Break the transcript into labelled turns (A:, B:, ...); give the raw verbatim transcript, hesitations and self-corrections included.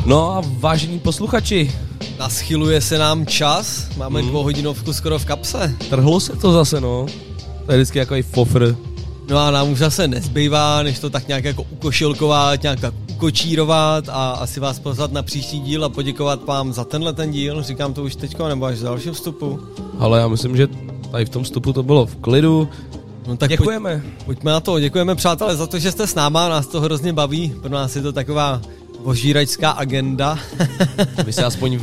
A: No a vážení posluchači,
B: naschyluje se nám čas, máme hmm. dvouhodinovku skoro v kapse.
A: Trhlo se to zase, no. To je vždycky takový fofr.
B: No a nám už zase nezbývá, než to tak nějak jako ukošilkovat, nějak tak ukočírovat a asi vás pozvat na příští díl a poděkovat vám za tenhle ten díl. Říkám to už teďko, nebo až v dalším vstupu.
A: Ale já myslím, že tady v tom vstupu to bylo v klidu.
B: No tak
A: děkujeme.
B: Pojď, pojďme na to, děkujeme přátelé za to, že jste s náma, nás to hrozně baví, pro nás je to taková ožíračská agenda.
A: Vy se aspoň